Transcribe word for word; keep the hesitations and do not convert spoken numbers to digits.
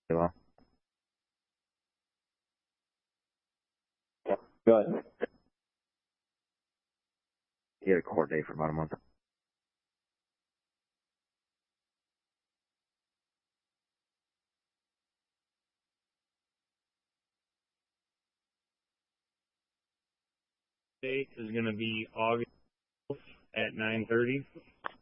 Well, Go ahead. he had a court date for about a month. Date is going to be August at nine thirty.